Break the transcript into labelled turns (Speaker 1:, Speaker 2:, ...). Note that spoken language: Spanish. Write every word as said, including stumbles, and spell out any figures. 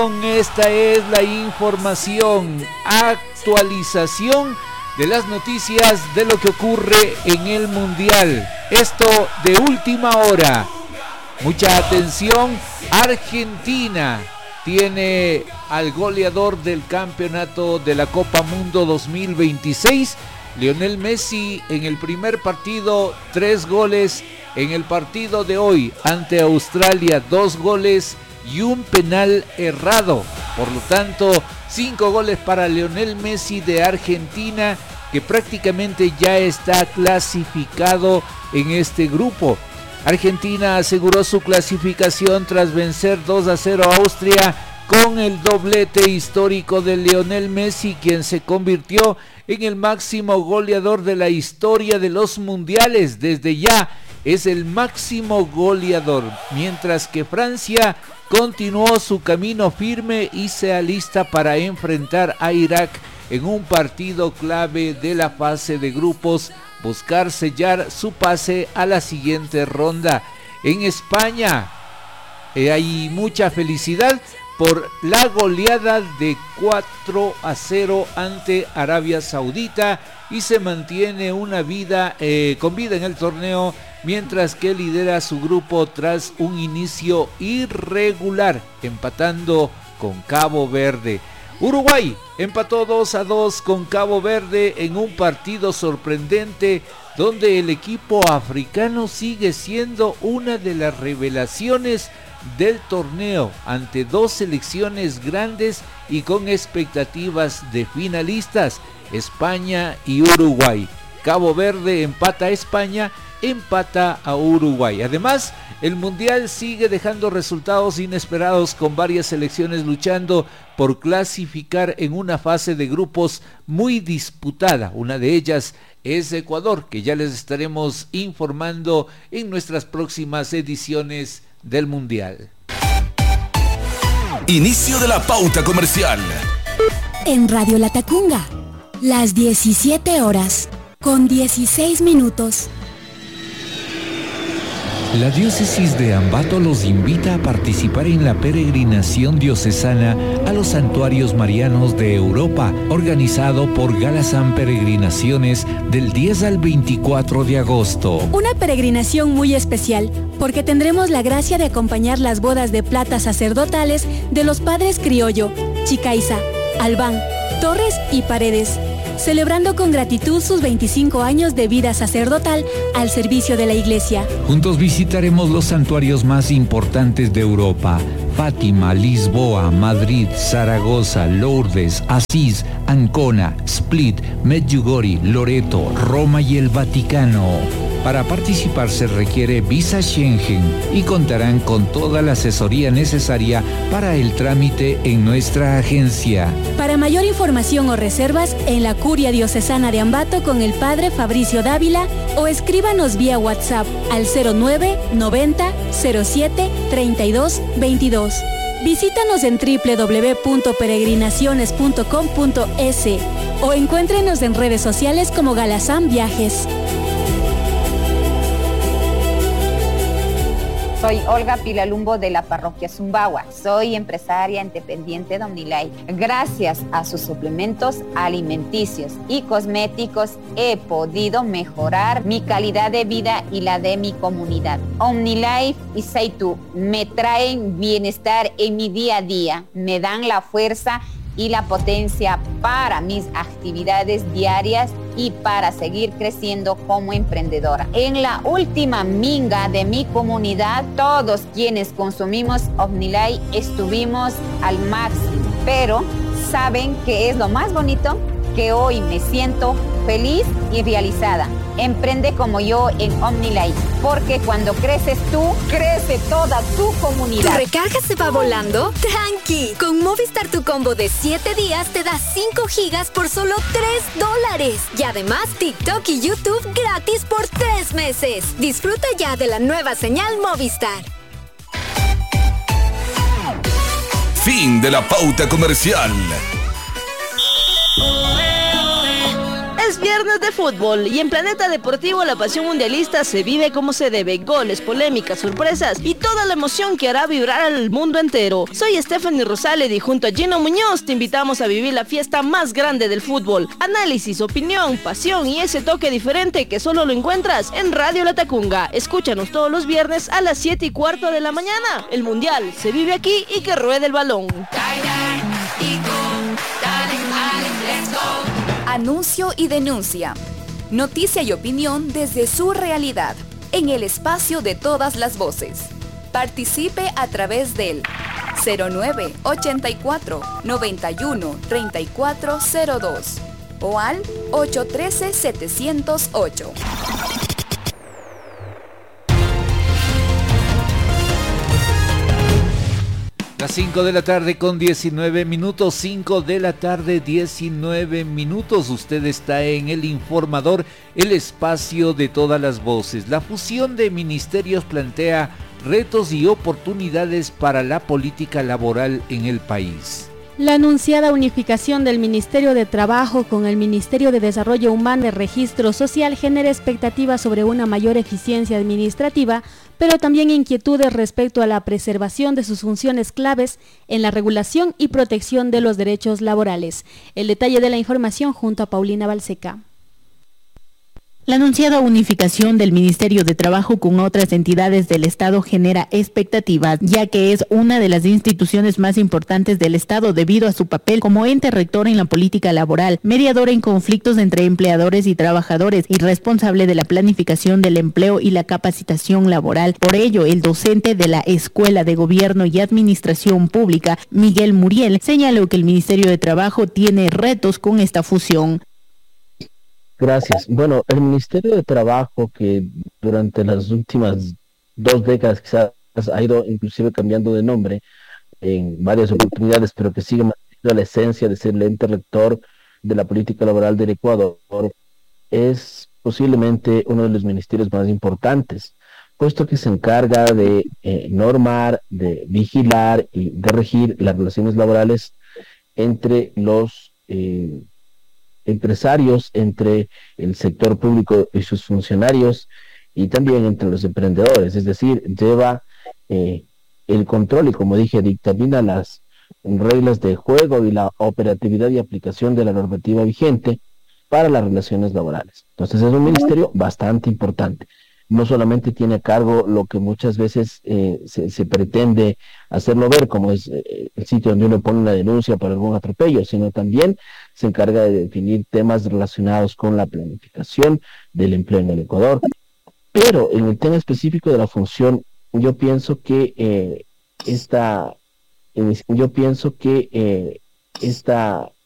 Speaker 1: Esta es la información, actualización de las noticias de lo que ocurre en el Mundial. Esto de última hora. Mucha atención, Argentina tiene al goleador del campeonato de la Copa Mundo dos mil veintiséis, Lionel Messi, en el primer partido, tres goles. En el partido de hoy ante Australia, dos goles y un penal errado. Por lo tanto, cinco goles para Lionel Messi de Argentina, que prácticamente ya está clasificado en este grupo. Argentina aseguró su clasificación tras vencer dos a cero a Austria con el doblete histórico de Lionel Messi, quien se convirtió en el máximo goleador de la historia de los mundiales. Desde ya es el máximo goleador, mientras que Francia continuó su camino firme y se alista para enfrentar a Irak en un partido clave de la fase de grupos, buscar sellar su pase a la siguiente ronda. En España eh, hay mucha felicidad por la goleada de cuatro a cero ante Arabia Saudita y se mantiene una vida eh, con vida en el torneo, mientras que lidera su grupo tras un inicio irregular, empatando con Cabo Verde. Uruguay empató dos a dos con Cabo Verde en un partido sorprendente donde el equipo africano sigue siendo una de las revelaciones del torneo ante dos selecciones grandes y con expectativas de finalistas, España y Uruguay. Cabo Verde empata a España, empata a Uruguay. Además, el Mundial sigue dejando resultados inesperados, con varias selecciones luchando por clasificar en una fase de grupos muy disputada. Una de ellas es Ecuador, que ya les estaremos informando en nuestras próximas ediciones del Mundial.
Speaker 2: Inicio de la pauta comercial.
Speaker 3: En Radio Latacunga, las diecisiete horas con dieciséis minutos.
Speaker 1: La diócesis de Ambato los invita a participar en la peregrinación diocesana a los santuarios marianos de Europa, organizado por Galasán Peregrinaciones del diez al veinticuatro de agosto.
Speaker 3: Una peregrinación muy especial, porque tendremos la gracia de acompañar las bodas de plata sacerdotales de los padres Criollo, Chicaiza, Albán, Torres y Paredes, celebrando con gratitud sus veinticinco años de vida sacerdotal al servicio de la Iglesia.
Speaker 1: Juntos visitaremos los santuarios más importantes de Europa: Fátima, Lisboa, Madrid, Zaragoza, Lourdes, Asís, Ancona, Split, Medjugorje, Loreto, Roma y el Vaticano. Para participar se requiere visa Schengen y contarán con toda la asesoría necesaria para el trámite en nuestra agencia.
Speaker 3: Para mayor información o reservas, en la Curia Diocesana de Ambato con el Padre Fabricio Dávila, o escríbanos vía WhatsApp al cero nueve noventa cero siete treinta y dos veintidós. Visítanos en doble u doble u doble u punto peregrinaciones punto com punto es o encuéntrenos en redes sociales como Galasán Viajes.
Speaker 4: Soy Olga Pilalumbo de la parroquia Zumbagua. Soy empresaria independiente de OmniLife. Gracias a sus suplementos alimenticios y cosméticos he podido mejorar mi calidad de vida y la de mi comunidad. OmniLife y Seitu me traen bienestar en mi día a día, me dan la fuerza y la potencia para mis actividades diarias y para seguir creciendo como emprendedora. En la última minga de mi comunidad, todos quienes consumimos OmniLife estuvimos al máximo, pero ¿saben qué es lo más bonito? Que hoy me siento feliz y realizada. Emprende como yo en OmniLife, porque cuando creces tú, crece toda tu comunidad.
Speaker 5: ¿Tu recarga se va volando? ¡Tranqui! Con Movistar tu combo de siete días te da cinco gigas por solo tres dólares. Y además TikTok y YouTube gratis por tres meses. Disfruta ya de la nueva señal Movistar.
Speaker 2: Fin de la pauta comercial.
Speaker 6: El Es viernes de fútbol y en Planeta Deportivo la pasión mundialista se vive como se debe. Goles, polémicas, sorpresas y toda la emoción que hará vibrar al mundo entero. Soy Stephanie Rosales y junto a Gino Muñoz te invitamos a vivir la fiesta más grande del fútbol. Análisis, opinión, pasión y ese toque diferente que solo lo encuentras en Radio La Tacunga. Escúchanos todos los viernes a las siete y cuarto de la mañana. El mundial se vive aquí y que ruede el balón.
Speaker 7: Anuncio y denuncia. Noticia y opinión desde su realidad, en el espacio de todas las voces. Participe a través del cero nueve ochenta y cuatro noventa y uno treinta y cuatro cero dos o al ocho uno tres siete cero ocho.
Speaker 1: Las cinco de la tarde con diecinueve minutos, cinco de la tarde diecinueve minutos. Usted está en El Informador, el espacio de todas las voces. La fusión de ministerios plantea retos y oportunidades para la política laboral en el país.
Speaker 3: La anunciada unificación del Ministerio de Trabajo con el Ministerio de Desarrollo Humano y Registro Social genera expectativas sobre una mayor eficiencia administrativa, pero también inquietudes respecto a la preservación de sus funciones claves en la regulación y protección de los derechos laborales. El detalle de la información junto a Paulina Balseca.
Speaker 8: La anunciada unificación del Ministerio de Trabajo con otras entidades del Estado genera expectativas, ya que es una de las instituciones más importantes del Estado debido a su papel como ente rector en la política laboral, mediador en conflictos entre empleadores y trabajadores y responsable de la planificación del empleo y la capacitación laboral. Por ello, el docente de la Escuela de Gobierno y Administración Pública, Miguel Muriel, señaló que el Ministerio de Trabajo tiene retos con esta fusión.
Speaker 9: Gracias. Bueno, el Ministerio de Trabajo, que durante las últimas dos décadas quizás ha ido inclusive cambiando de nombre en varias oportunidades, pero que sigue manteniendo la esencia de ser el ente rector de la política laboral del Ecuador, es posiblemente uno de los ministerios más importantes, puesto que se encarga de eh, normar, de vigilar y de regir las relaciones laborales entre los eh, empresarios, entre el sector público y sus funcionarios y también entre los emprendedores, es decir, lleva eh, el control y, como dije, dictamina las reglas de juego y la operatividad y aplicación de la normativa vigente para las relaciones laborales. Entonces es un ministerio bastante importante. No solamente tiene a cargo lo que muchas veces eh, se, se pretende hacerlo ver, como es eh, el sitio donde uno pone una denuncia por algún atropello, sino también se encarga de definir temas relacionados con la planificación del empleo en el Ecuador. Pero en el tema específico de la función, yo pienso que eh, esta, yo pienso que eh, esta